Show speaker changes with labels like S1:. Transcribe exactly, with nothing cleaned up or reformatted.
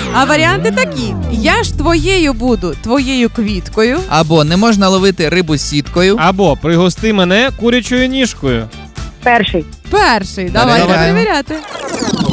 S1: А варіанти такі. Я ж твоєю буду, твоєю квіткою.
S2: Або не можна ловити рибу сіткою.
S3: Або пригости мене курячою ніжкою.
S4: Перший.
S1: Перший. Давайте
S2: Перевіряємо.
S1: перевіряти.